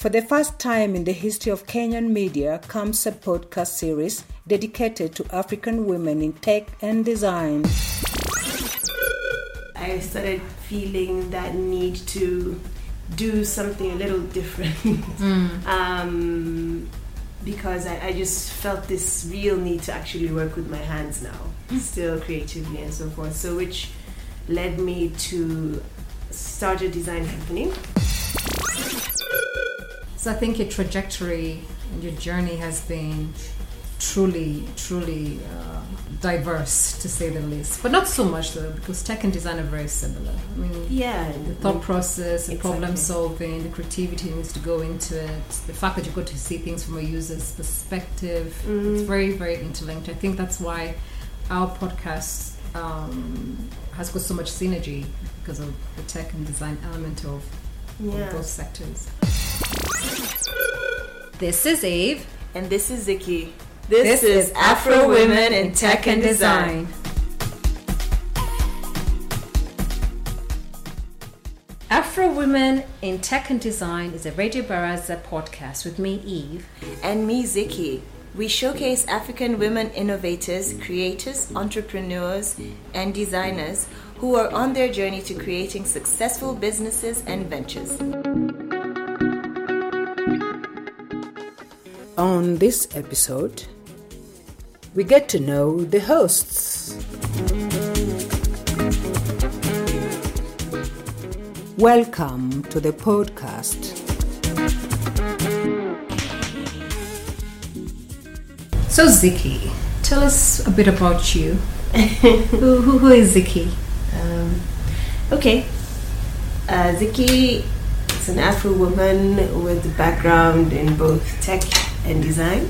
For the first time in the history of Kenyan media comes a podcast series dedicated to African women in tech and design. I started feeling that need to do something a little different because I just felt this real need to actually work with my hands now, still creatively and so forth. So which led me to start a design company. So I think your trajectory and your journey has been truly diverse, to say the least. But not so much though, because tech and design are very similar. I mean, the thought process, the problem solving, the creativity needs to go into it. The fact that you got to see things from a user's perspective, it's very, very interlinked. I think that's why our podcast has got so much synergy because of the tech and design element of both sectors. This is Eve. And this is Ziki. This is Afro Women in Tech and Design. Afro Women in Tech and Design is a Radio Baraza podcast with me, Eve. And me, Ziki. We showcase African women innovators, creators, entrepreneurs, and designers who are on their journey to creating successful businesses and ventures. On this episode, we get to know the hosts. Welcome to the podcast. So Ziki, tell us a bit about you. Who is Ziki? Ziki is an Afro woman with a background in both tech and design.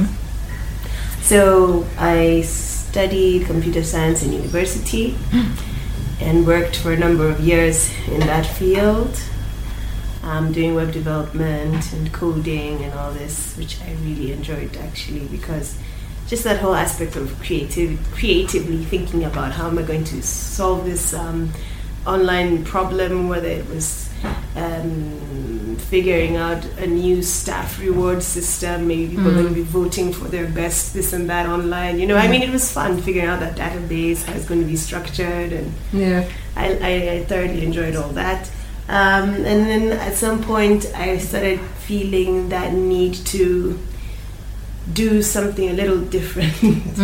So I studied computer science in university and worked for a number of years in that field, doing web development and coding and all this, which I really enjoyed actually, because just that whole aspect of creatively thinking about how am I going to solve this online problem, whether it was figuring out a new staff reward system, maybe people are going to be voting for their best this and that online, I mean, it was fun figuring out that database, how it's going to be structured, and I thoroughly enjoyed all that. And then at some point I started feeling that need to do something a little different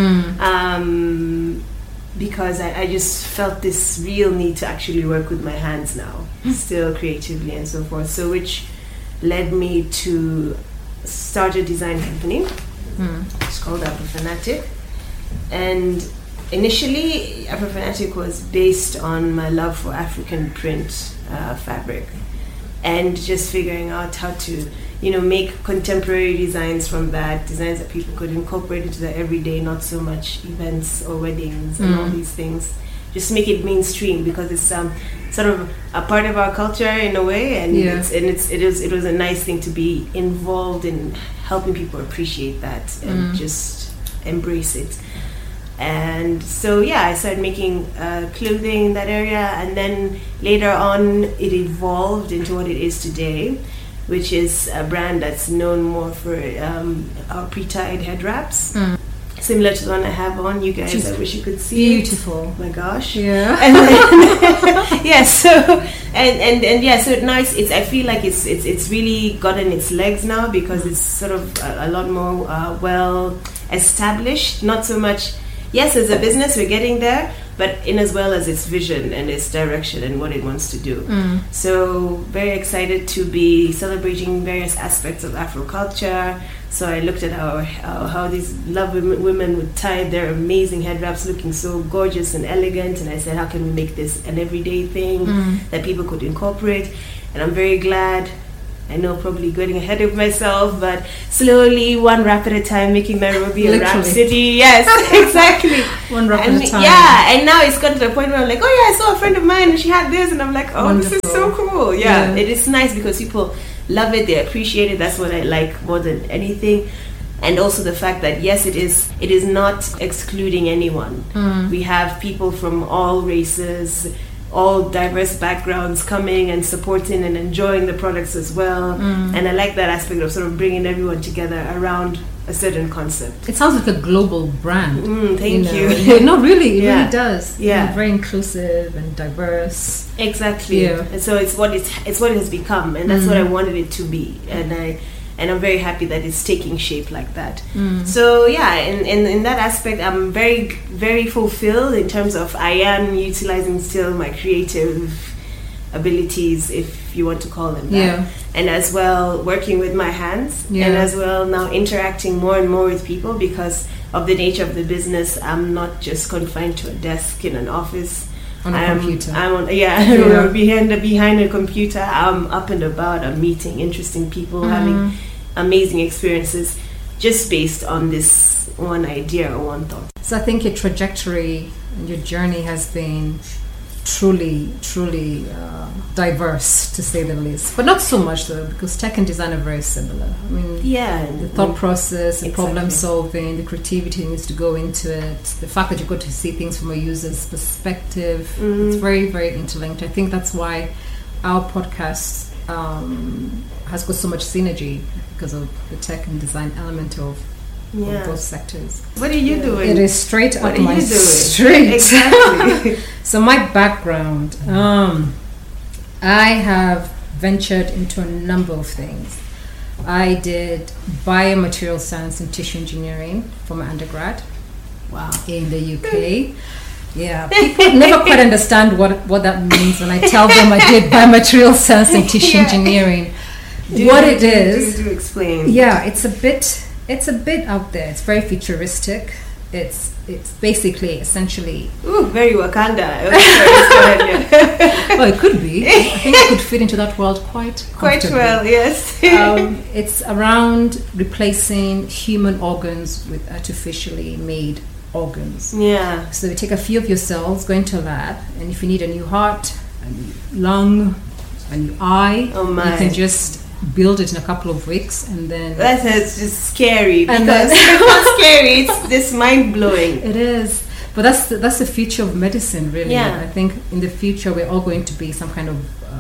because I just felt this real need to actually work with my hands now, still creatively and so forth. So which led me to start a design company. It's called Afrofanatic. And initially, Afrofanatic was based on my love for African print fabric and just figuring out how to make contemporary designs from that, designs that people could incorporate into their everyday, not so much events or weddings and all these things. Just make it mainstream because it's sort of a part of our culture in a way, and it was a nice thing to be involved in helping people appreciate that and just embrace it. And so I started making clothing in that area, and then later on it evolved into what it is today, which is a brand that's known more for our pre-tied head wraps, similar to the one I have on. You guys, I wish you could see. Beautiful. Oh my gosh. Yeah. And then, so now it's I feel like it's really gotten its legs now because it's sort of a lot more well established. Not so much. Yes, as a business, we're getting there, but in as well as its vision and its direction and what it wants to do. So very excited to be celebrating various aspects of Afro culture. So I looked at how these lovely women would tie their amazing head wraps looking so gorgeous and elegant, and I said, how can we make this an everyday thing that people could incorporate? And I'm very glad. I know, probably getting ahead of myself, but slowly, one wrap at a time, making Nairobi a wrap city. Yes, exactly. One wrap at a time. Yeah, and now it's gotten to the point where I'm like, I saw a friend of mine and she had this, and I'm like, Wonderful. This is so cool. Yeah, it is nice because people love it, they appreciate it. That's what I like more than anything. And also the fact that yes, it is not excluding anyone. We have people from all races, all diverse backgrounds coming and supporting and enjoying the products as well. And I like that aspect of sort of bringing everyone together around a certain concept. It sounds like a global brand. Thank you. No, really, it really does. Yeah, very inclusive and diverse. Exactly. Yeah. And so it's what it has become, and that's what I wanted it to be. And I'm very happy that it's taking shape like that. So yeah, in that aspect, I'm very, very fulfilled in terms of I am utilizing still my creative abilities, if you want to call them that, and as well working with my hands, and as well now interacting more and more with people because of the nature of the business. I'm not just confined to a desk in an office. On a computer. Behind a computer. I'm up and about. I'm meeting interesting people, having amazing experiences, just based on this one idea or one thought. So I think your trajectory and your journey has been truly diverse, to say the least, but not so much though, because tech and design are very similar. I mean, the thought process, the problem solving, the creativity needs to go into it, the fact that you've got to see things from a user's perspective, it's very, very interlinked. I think that's why our podcast has got so much synergy, because of the tech and design element of both sectors. What are you doing? It is straight up my street. Exactly. So my background, I have ventured into a number of things. I did biomaterial science and tissue engineering for my undergrad. Wow. In the UK. Yeah, people never quite understand what that means when I tell them I did biomaterial science and tissue engineering. Do explain. Yeah, it's a bit out there. It's very futuristic. It's basically, essentially... Ooh, very Wakanda. Well, it could be. I think I could fit into that world quite well, yes. It's around replacing human organs with artificially made organs. Yeah. So we take a few of your cells, go into a lab, and if you need a new heart, a new lung, a new eye, you can just build it in a couple of weeks, and then that's just scary, because it's not scary, it's just mind-blowing. It is, but that's the future of medicine, really. Yeah. I think in the future we're all going to be some kind of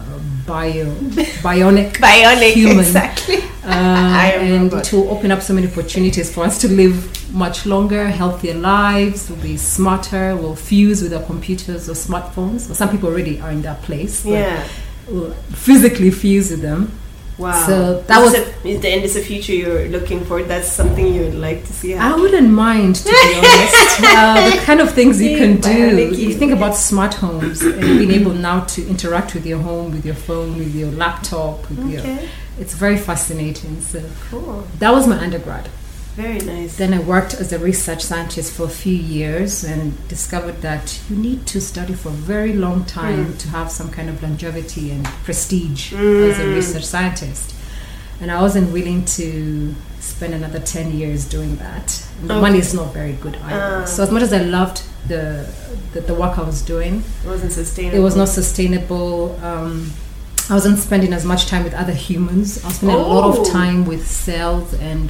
bionic human, exactly. And it will open up so many opportunities for us to live much longer, healthier lives. We'll be smarter, we'll fuse with our computers or smartphones. Well, some people already are in that place, but we'll physically fuse with them. Wow. So that is this a future you're looking for? That's something you would like to see happen? I wouldn't mind, to be honest. The kind of things you can do. You think about smart homes and being able now to interact with your home, with your phone, with your laptop. It's very fascinating. So cool. That was my undergrad. Very nice. Then I worked as a research scientist for a few years and discovered that you need to study for a very long time to have some kind of longevity and prestige as a research scientist. And I wasn't willing to spend another 10 years doing that. And the money is not very good either. So as much as I loved the work I was doing, it wasn't sustainable. It was not sustainable. I wasn't spending as much time with other humans. I was spending a lot of time with cells and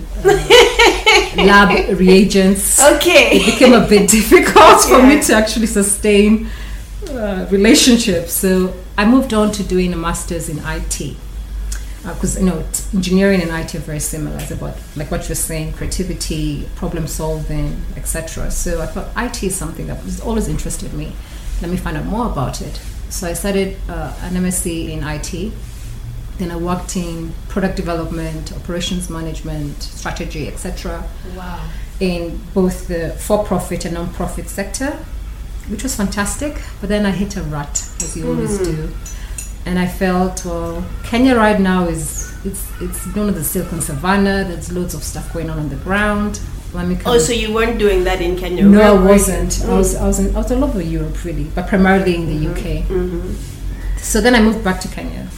lab reagents. Okay. It became a bit difficult for me to actually sustain relationships. So I moved on to doing a master's in IT. Because engineering and IT are very similar. It's about, like what you're saying, creativity, problem solving, etc. So I thought IT is something that was always interested me. Let me find out more about it. So I started an MSc in IT. Then I worked in product development, operations management, strategy, etc. Wow. In both the for-profit and non-profit sector, which was fantastic. But then I hit a rut, as you always do. And I felt, well, Kenya right now it's known as the Silicon Savannah. There's loads of stuff going on the ground. So you weren't doing that in Kenya? No, I wasn't. I was all over Europe, really, but primarily in the UK. So then I moved back to Kenya,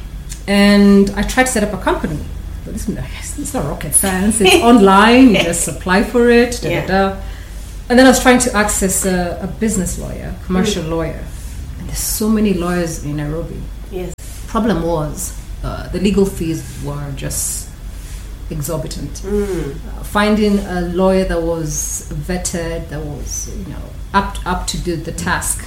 and I tried to set up a company. But it's not rocket science. It's online. You just apply for it. And then I was trying to access a business lawyer, commercial lawyer. And there's so many lawyers in Nairobi. Yes. Problem was the legal fees were just exorbitant. Finding a lawyer that was vetted, that was up to do the task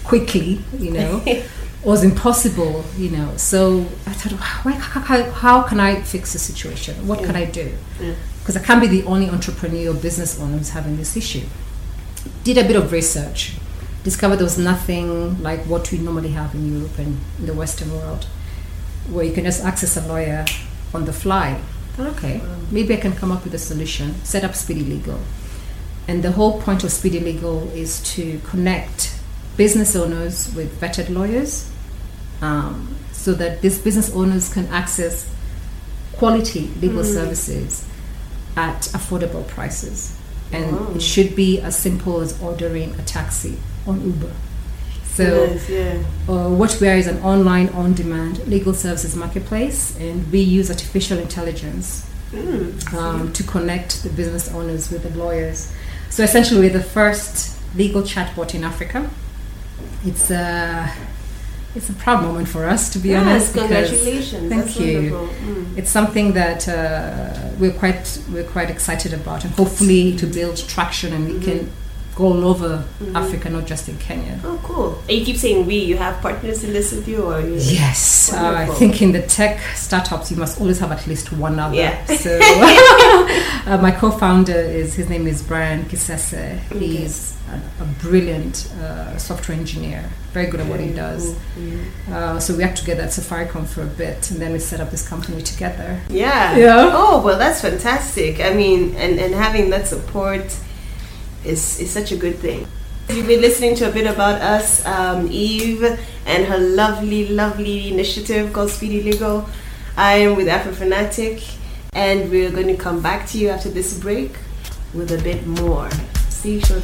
quickly, was impossible, So I thought, how can I fix the situation? What can I do? Because I can't be the only entrepreneur or business owner who's having this issue. Did a bit of research, discovered there was nothing like what we normally have in Europe and in the Western world, where you can just access a lawyer on the fly. I thought, okay, maybe I can come up with a solution, set up Speedy Legal. And the whole point of Speedy Legal is to connect business owners with vetted lawyers, so that these business owners can access quality legal services at affordable prices. And it should be as simple as ordering a taxi on Uber. So what we are is an online on-demand legal services marketplace, and we use artificial intelligence to connect the business owners with the lawyers. So essentially we're the first legal chatbot in Africa. It's a proud moment for us, to be honest. Congratulations! Thank you. It's something that we're quite excited about, and hopefully to build traction, and we can go all over Africa, not just in Kenya. Oh, cool! And you keep saying we. You have partners in this with you, or you? Yes, I think in the tech startups you must always have at least one other. Yeah. So my co-founder his name is Brian Kisese. He's a brilliant software engineer, very good at what he does. So we worked together at Safaricom for a bit, and then we set up this company together. Yeah. Oh, well, that's fantastic. I mean, and having that support is such a good thing. You've been listening to a bit about us, Eve, and her lovely initiative called Speedy Legal. I am with Afrofanatic, and we're going to come back to you after this break with a bit more. See you shortly.